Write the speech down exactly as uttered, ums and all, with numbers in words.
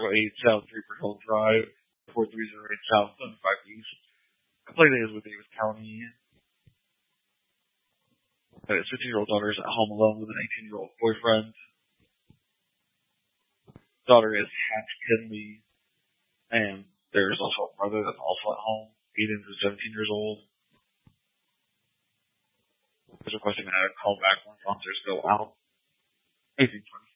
eight South Draper Hill Drive, four three zero eight South seventy-five East. Complaint is with Davis County. That his fifteen-year-old daughter is at home alone with an eighteen-year-old boyfriend. Daughter is Hatch Kinley, and there's also a brother that's also at home. Aiden is seventeen years old. Is requesting a call back when sponsors go out. eighteen twenty.